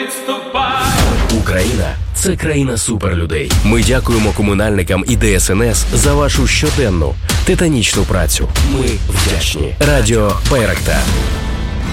відступай. Україна – це країна суперлюдей. Ми дякуємо комунальникам і ДСНС за вашу щоденну титанічну працю. Ми вдячні. Радіо Байрактар.